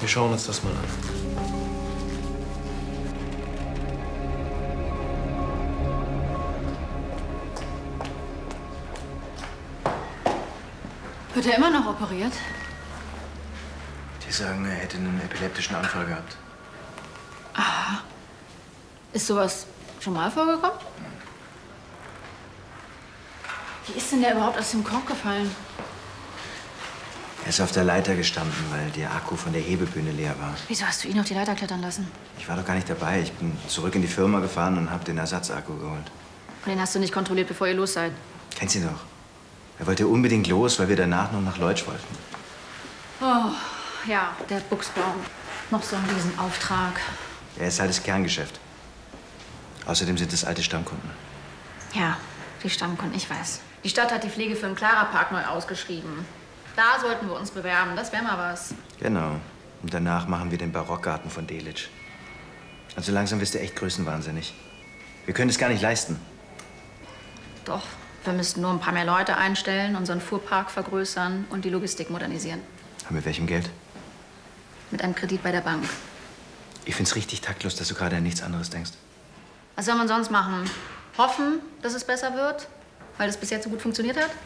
Wir schauen uns das mal an. Wird er immer noch operiert? Die sagen, er hätte einen epileptischen Anfall gehabt. Aha. Ist sowas schon mal vorgekommen? Wie ist denn der überhaupt aus dem Korb gefallen? Er ist auf der Leiter gestanden, weil der Akku von der Hebebühne leer war. Wieso hast du ihn auf die Leiter klettern lassen? Ich war doch gar nicht dabei. Ich bin zurück in die Firma gefahren und habe den Ersatzakku geholt. Und den hast du nicht kontrolliert, bevor ihr los seid? Kennst ihn doch. Er wollte unbedingt los, weil wir danach noch nach Leutsch wollten. Oh, ja, der Buchsbaum. Noch so ein Riesenauftrag. Er ist halt das Kerngeschäft. Außerdem sind es alte Stammkunden. Ja, die Stammkunden, ich weiß. Die Stadt hat die Pflege für den Clara-Park neu ausgeschrieben. Da sollten wir uns bewerben, das wäre mal was. Genau. Und danach machen wir den Barockgarten von Delitzsch. Also langsam bist du echt größenwahnsinnig. Wir können es gar nicht leisten. Doch, wir müssten nur ein paar mehr Leute einstellen, unseren Fuhrpark vergrößern und die Logistik modernisieren. Mit welchem Geld? Mit einem Kredit bei der Bank. Ich find's richtig taktlos, dass du gerade an nichts anderes denkst. Was soll man sonst machen? Hoffen, dass es besser wird? Weil es bis jetzt so gut funktioniert hat?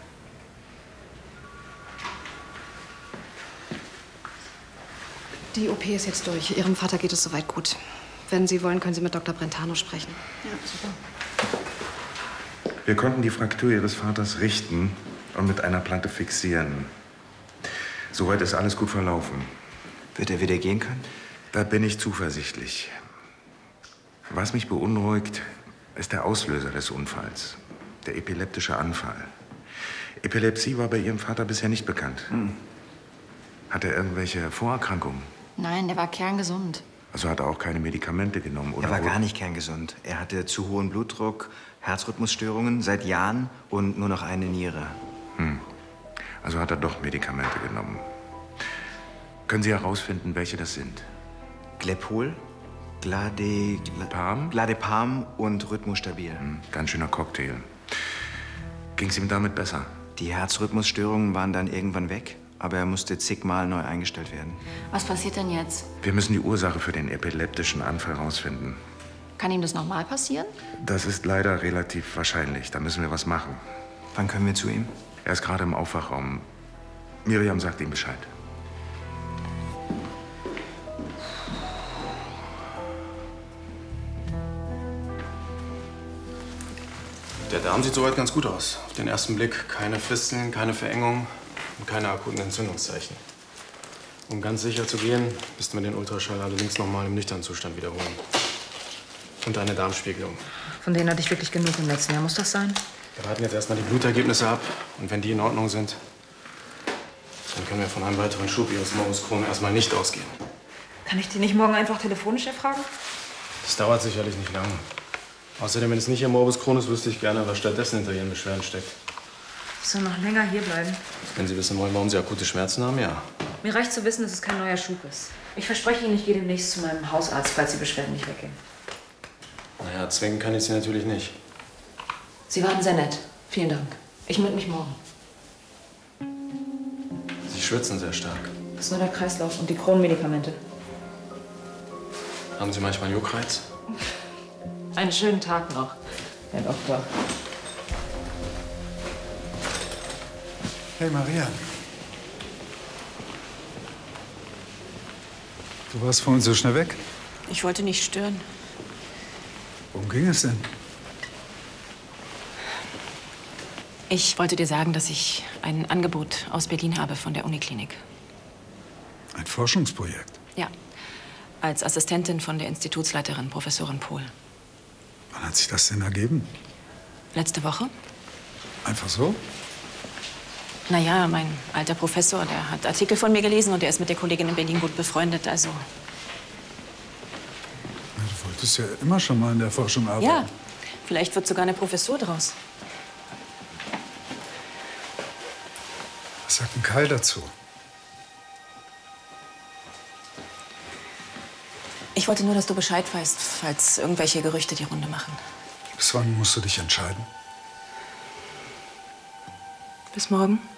Die OP ist jetzt durch. Ihrem Vater geht es soweit gut. Wenn Sie wollen, können Sie mit Dr. Brentano sprechen. Ja, super. Wir konnten die Fraktur Ihres Vaters richten und mit einer Platte fixieren. Soweit ist alles gut verlaufen. Wird er wieder gehen können? Da bin ich zuversichtlich. Was mich beunruhigt, ist der Auslöser des Unfalls. Der epileptische Anfall. Epilepsie war bei Ihrem Vater bisher nicht bekannt. Hat er irgendwelche Vorerkrankungen? Nein, der war kerngesund. Also hat er auch keine Medikamente genommen, oder? Er war gar nicht kerngesund. Er hatte zu hohen Blutdruck, Herzrhythmusstörungen seit Jahren und nur noch eine Niere. Also hat er doch Medikamente genommen. Können Sie herausfinden, welche das sind? Glepol, Palm? Gladepam und Rhythmusstabil. Ganz schöner Cocktail. Ging's ihm damit besser? Die Herzrhythmusstörungen waren dann irgendwann weg, aber er musste zigmal neu eingestellt werden. Was passiert denn jetzt? Wir müssen die Ursache für den epileptischen Anfall herausfinden. Kann ihm das nochmal passieren? Das ist leider relativ wahrscheinlich. Da müssen wir was machen. Wann können wir zu ihm? Er ist gerade im Aufwachraum. Miriam sagt ihm Bescheid. Der Darm sieht soweit ganz gut aus. Auf den ersten Blick keine Fisteln, keine Verengung und keine akuten Entzündungszeichen. Um ganz sicher zu gehen, müssten wir den Ultraschall allerdings noch mal im nüchternen Zustand wiederholen. Und eine Darmspiegelung. Von denen hatte ich wirklich genug im letzten Jahr. Muss das sein? Wir warten jetzt erstmal die Blutergebnisse ab. Und wenn die in Ordnung sind, dann können wir von einem weiteren Schub Ihres Morbus Crohn erstmal nicht ausgehen. Kann ich die nicht morgen einfach telefonisch erfragen? Das dauert sicherlich nicht lange. Außerdem, wenn es nicht Ihr Morbus Crohn ist, wüsste ich gerne, was stattdessen hinter Ihren Beschwerden steckt. Ich soll noch länger hierbleiben. Wenn Sie wissen wollen, warum Sie akute Schmerzen haben, ja. Mir reicht zu wissen, dass es kein neuer Schub ist. Ich verspreche Ihnen, ich gehe demnächst zu meinem Hausarzt, falls die Beschwerden nicht weggehen. Naja, zwingen kann ich Sie natürlich nicht. Sie waren sehr nett. Vielen Dank. Ich melde mich morgen. Sie schwitzen sehr stark. Das ist nur der Kreislauf und die Kronmedikamente. Haben Sie manchmal Juckreiz? Einen schönen Tag noch, Herr Doktor. Hey, Maria. Du warst vorhin so schnell weg. Ich wollte nicht stören. Worum ging es denn? Ich wollte dir sagen, dass ich ein Angebot aus Berlin habe von der Uniklinik. Ein Forschungsprojekt. Ja, als Assistentin von der Institutsleiterin, Professorin Pohl. Wann hat sich das denn ergeben? Letzte Woche? Einfach so? Naja, mein alter Professor, der hat Artikel von mir gelesen und der ist mit der Kollegin in Berlin gut befreundet, also... Na, du wolltest ja immer schon mal in der Forschung arbeiten. Ja, vielleicht wird sogar eine Professur draus. Was sagt denn Kai dazu? Ich wollte nur, dass du Bescheid weißt, falls irgendwelche Gerüchte die Runde machen. Bis wann musst du dich entscheiden? Bis morgen.